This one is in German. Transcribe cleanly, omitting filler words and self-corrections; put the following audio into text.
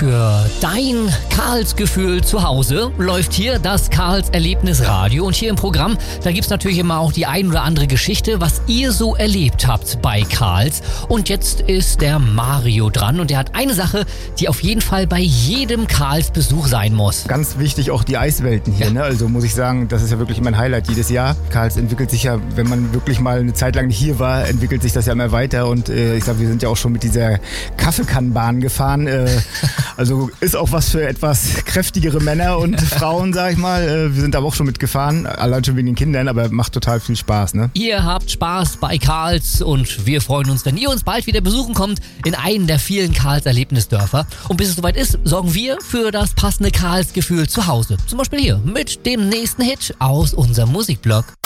Für dein Karlsgefühl zu Hause läuft hier das Karls Erlebnisradio. Und hier im Programm, da gibt's natürlich immer auch die ein oder andere Geschichte, was ihr so erlebt habt bei Karls. Und jetzt ist der Mario dran und der hat eine Sache, die auf jeden Fall bei jedem Karls-Besuch sein muss. Ganz wichtig auch die Eiswelten hier, ne? Also muss ich sagen, das ist ja wirklich mein Highlight jedes Jahr. Karls entwickelt sich ja, wenn man wirklich mal eine Zeit lang nicht hier war, entwickelt sich das ja immer weiter. Und ich sag, wir sind ja auch schon mit dieser Kaffeekannenbahn gefahren. Also ist auch was für etwas kräftigere Männer und Frauen, sag ich mal. Wir sind aber auch schon mitgefahren, allein schon wegen den Kindern, aber macht total viel Spaß, ne? Ihr habt Spaß bei Karls und wir freuen uns, wenn ihr uns bald wieder besuchen kommt in einen der vielen Karls Erlebnisdörfer. Und bis es soweit ist, sorgen wir für das passende Karls-Gefühl zu Hause. Zum Beispiel hier mit dem nächsten Hit aus unserem Musikblog.